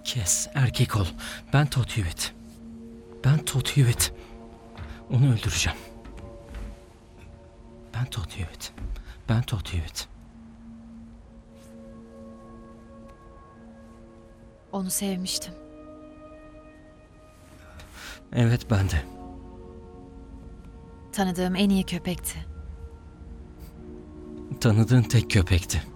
Kes, erkek ol. Ben Todd Hewitt. Ben Todd Hewitt. Onu öldüreceğim. Ben Todd Hewitt. Ben Todd Hewitt. Onu sevmiştim. Evet, ben de. Tanıdığım en iyi köpekti. Tanıdığın tek köpekti.